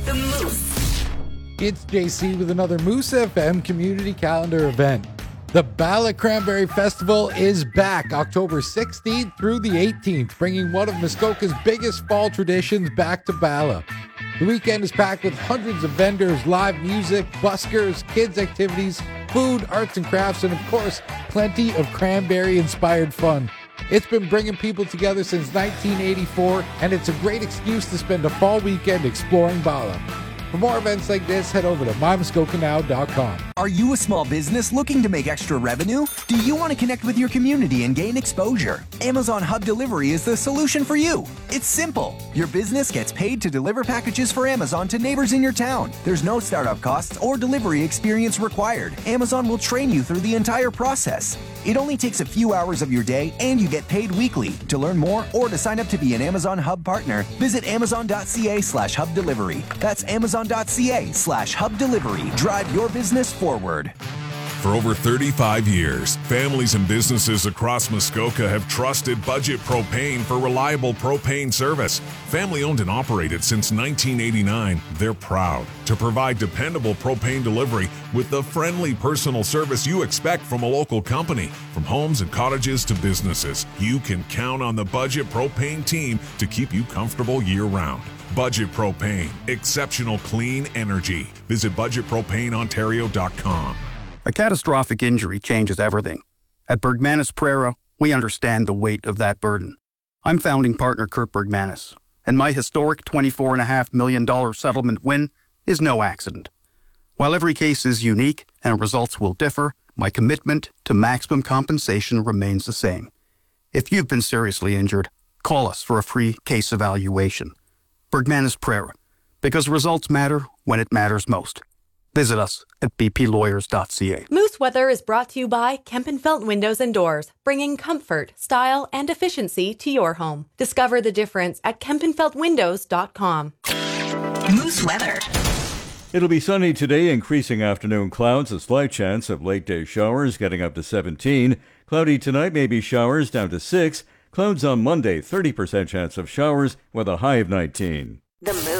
The Moose. It's JC with another Moose FM community calendar event. The Bala Cranberry Festival is back October 16th through the 18th, bringing one of Muskoka's biggest fall traditions back to Bala. The weekend is packed with hundreds of vendors, live music, buskers, kids' activities, food, arts and crafts, and of course, plenty of cranberry-inspired fun. It's been bringing people together since 1984, and it's a great excuse to spend a fall weekend exploring Bala. For more events like this, head over to mymuskokanow.com. Are you a small business looking to make extra revenue? Do you want to connect with your community and gain exposure? Amazon Hub Delivery is the solution for you. It's simple. Your business gets paid to deliver packages for Amazon to neighbors in your town. There's no startup costs or delivery experience required. Amazon will train you through the entire process. It only takes a few hours of your day, and you get paid weekly. To learn more or to sign up to be an Amazon Hub partner, visit amazon.ca/hub delivery. That's amazon.ca/hub delivery. Drive your business forward. For over 35 years, families and businesses across Muskoka have trusted Budget Propane for reliable propane service. Family owned and operated since 1989, they're proud to provide dependable propane delivery with the friendly personal service you expect from a local company. From homes and cottages to businesses, you can count on the Budget Propane team to keep you comfortable year-round. Budget Propane, exceptional clean energy. Visit budgetpropaneontario.com. A catastrophic injury changes everything. At Bergmanis Prera, we understand the weight of that burden. I'm founding partner Kurt Bergmanis, and my historic $24.5 million settlement win is no accident. While every case is unique and results will differ, my commitment to maximum compensation remains the same. If you've been seriously injured, call us for a free case evaluation. Bergmanis Prera, because results matter when it matters most. Visit us at bplawyers.ca. Moose Weather is brought to you by Kempenfelt Windows and Doors, bringing comfort, style, and efficiency to your home. Discover the difference at kempenfeltwindows.com. Moose Weather. It'll be sunny today, increasing afternoon clouds, a slight chance of late-day showers getting up to 17. Cloudy tonight, maybe showers down to 6. Clouds on Monday, 30% chance of showers with a high of 19. The Moose.